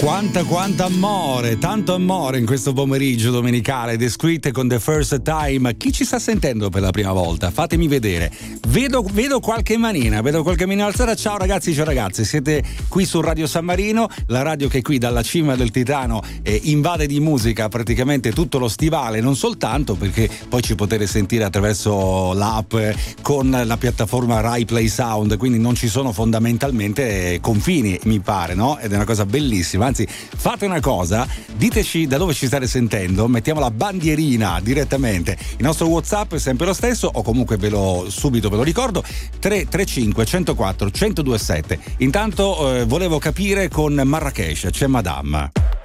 Quanta amore, tanto amore in questo pomeriggio domenicale. Descritte con The First Time. Chi ci sta sentendo per la prima volta? Fatemi vedere. Vedo qualche manina alzata. Ciao ragazzi, ciao ragazze, siete qui su Radio San Marino, la radio che qui dalla cima del Titano invade di musica praticamente tutto lo stivale, non soltanto, perché poi ci potete sentire attraverso l'app con la piattaforma Rai Play Sound, quindi non ci sono fondamentalmente confini, mi pare, no? Ed è una cosa bellissima. Anzi, fate una cosa, diteci da dove ci state sentendo, mettiamo la bandierina direttamente. Il nostro WhatsApp è sempre lo stesso, o comunque subito ve lo ricordo, 335 104 1027. Intanto volevo capire con Marrakesh, c'è Madame.